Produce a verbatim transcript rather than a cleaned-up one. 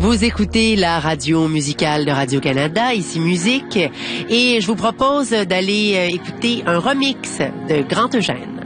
Vous écoutez la radio musicale de Radio-Canada, ici Musique, et je vous propose d'aller écouter un remix de Grand Eugène.